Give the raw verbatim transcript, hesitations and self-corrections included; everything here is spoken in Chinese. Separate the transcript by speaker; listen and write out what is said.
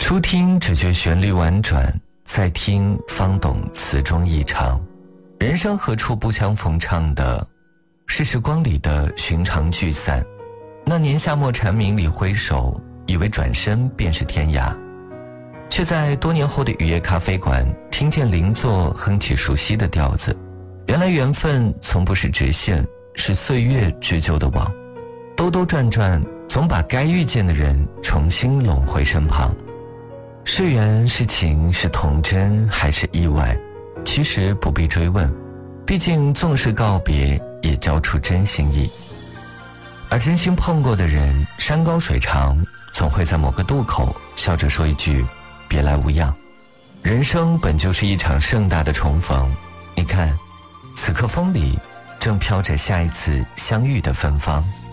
Speaker 1: 初听只觉旋律婉转，再听方懂词中意长。人生何处不相逢唱的是时光里的寻常聚散。那年夏末蝉鸣里挥手，以为转身便是天涯，却在多年后的雨夜咖啡馆听见邻座哼起熟悉的调子。原来缘分从不是直线，是岁月织就的网，兜兜转转，总把该遇见的人重新拢回身旁。是缘是情是童真还是意外，其实不必追问，毕竟纵是告别也交出真心意。而真心碰过的人，山高水长，总会在某个渡口笑着说一句别来无恙。人生本就是一场盛大的重逢，你看此刻风里正飘着下一次相遇的芬芳。